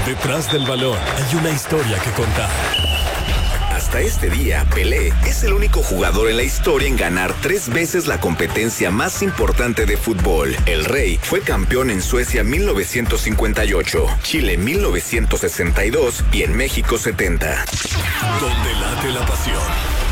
Detrás del balón hay una historia que contar. Hasta este día, Pelé es el único jugador en la historia en ganar 3 veces la competencia más importante de fútbol. El Rey fue campeón en Suecia 1958, Chile 1962 y en México 70. Donde late la pasión.